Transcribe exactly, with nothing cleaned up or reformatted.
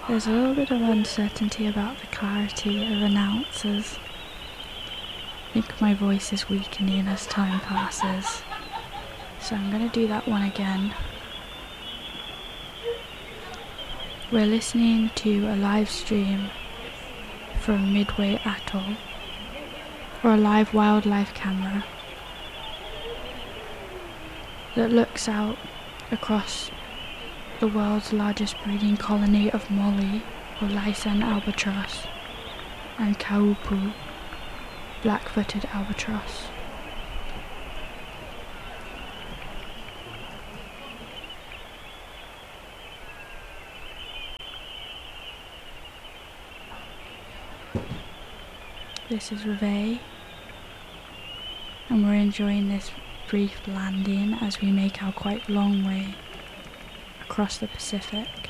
There's a little bit of uncertainty about the clarity of announcers. I think my voice is weakening as time passes, so I'm going to do that one again. We're listening to a live stream from Midway Atoll, or a live wildlife camera that looks out across the world's largest breeding colony of Molly, or Laysan albatross, and Kaupu, black-footed albatross. This is Reveille, and we're enjoying this brief landing as we make our quite long way across the Pacific.